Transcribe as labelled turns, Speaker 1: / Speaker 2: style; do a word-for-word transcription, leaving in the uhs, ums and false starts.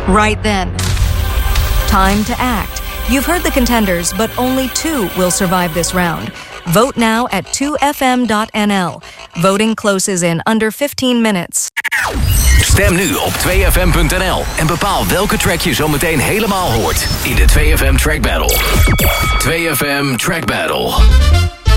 Speaker 1: Right then. Time to act. You've heard the contenders, but only two will survive this round. Vote now at two f m dot n l. Voting closes in under fifteen minutes.
Speaker 2: Stem nu op twee f m punt n l en bepaal welke track je zometeen helemaal hoort in de twee F M Track Battle. twee F M Track Battle.